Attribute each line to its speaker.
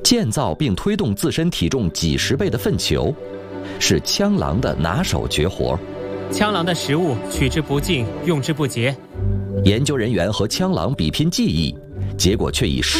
Speaker 1: 建造并推动自身体重几十倍的粪球，是枪狼的拿手绝活。
Speaker 2: 枪狼的食物取之不尽，用之不竭。
Speaker 1: 研究人员和枪狼比拼技艺，结果却以